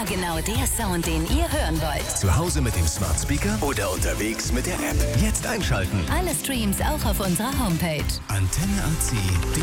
Genau der Sound, den ihr hören wollt. Zu Hause mit dem Smart Speaker oder unterwegs mit der App. Jetzt einschalten. Alle Streams auch auf unserer Homepage. Antenne AC.